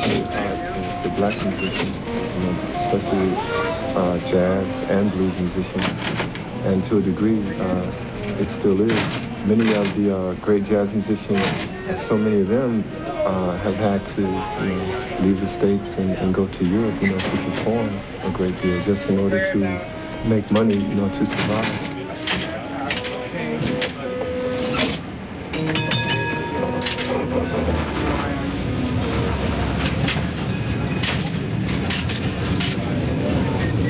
really hard for black musicians, especially jazz and blues musicians. And to a degree, it still is. Many of the great jazz musicians, so many of them have had to leave the States and go to Europe, to perform a great deal just in order to make money, to survive.